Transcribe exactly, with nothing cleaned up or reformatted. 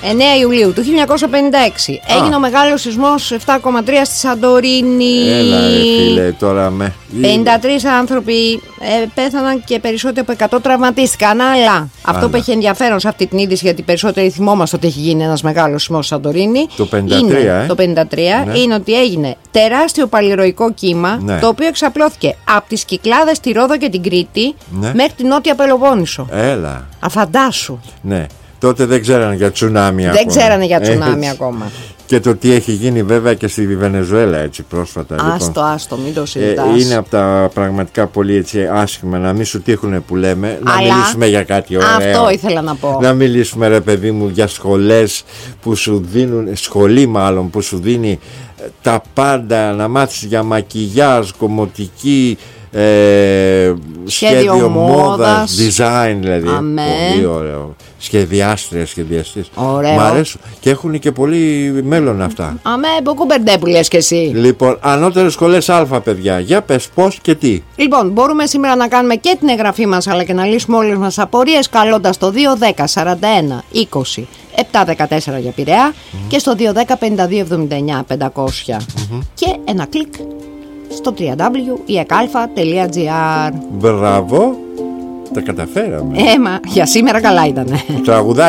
εννέα Ιουλίου του χίλια εννιακόσια πενήντα έξι Α. έγινε ο μεγάλος σεισμός επτά κόμμα τρία στη Σαντορίνη. Έλα ρε φίλε, τώρα με... πενήντα τρεις άνθρωποι ε, πέθαναν και περισσότεροι από εκατό τραυματίστηκαν. Αλλά αυτό Αλλά. που έχει ενδιαφέρον σε αυτή την είδηση, γιατί περισσότεροι θυμόμαστε ότι έχει γίνει ένας μεγάλος σεισμός στη Σαντορίνη, Το πενήντα τρία, είναι, ε. το πενήντα τρία Ναι. είναι ότι έγινε τεράστιο παλιροϊκό κύμα, Ναι. το οποίο εξαπλώθηκε από τις Κυκλάδες, τη Ρόδο και την Κρήτη, Ναι. μέχρι την Νότια Πελοπόννησο. Έλα. Αφαντάσου. Ναι. Τότε δεν ξέρανε για τσουνάμι ακόμα. Δεν ξέρανε για τσουνάμι Έτσι. ακόμα. Και το τι έχει γίνει βέβαια και στη Βενεζουέλα έτσι πρόσφατα. Άστο, λοιπόν. άστο, μην το Ε, συζητάς. είναι από τα πραγματικά πολύ έτσι άσχημα, να μην σου τύχουνε που λέμε. Να Αλλά μιλήσουμε για κάτι ωραίο. αυτό ήθελα να πω. Να μιλήσουμε ρε παιδί μου για σχολές που σου δίνουν, σχολή μάλλον που σου δίνει ε, τα πάντα, να μάθεις για μακιγιάζ, κομμωτική, ε, σχέδιο μόδας, design δηλαδή. Αμέ. Πολύ ωραίο. Σχεδιάστρια, σχεδιαστής. Ωραίο. Μ' αρέσουν. Και έχουν και πολύ μέλλον αυτά. Αμέ, μποκούμπερντε που λες και εσύ. Λοιπόν, ανώτερες σχολές Α, παιδιά. Για πες πώς και τι. Λοιπόν, μπορούμε σήμερα να κάνουμε και την εγγραφή μας, αλλά και να λύσουμε όλες μας τις απορίες, καλώντας το δύο δέκα σαράντα ένα είκοσι επτά δεκατέσσερα για Πειραιά mm. και στο δύο δέκα πενήντα δύο εβδομήντα εννέα πεντακόσια mm-hmm. και ένα κλικ στο double-u double-u double-u τελεία η εκάλφα τελεία τζι άρ. Μπράβο. Τα καταφέραμε. Έμα, για σήμερα καλά ήτανε. Τραγουδάει.